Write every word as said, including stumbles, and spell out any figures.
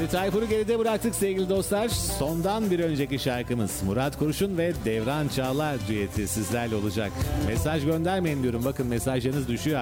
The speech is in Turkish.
Ferdi Tayfur'u geride bıraktık sevgili dostlar. Sondan bir önceki şarkımız Murat Kurşun ve Devran Çağlar düeti sizlerle olacak. Mesaj göndermeyin diyorum. Bakın mesajlarınız düşüyor.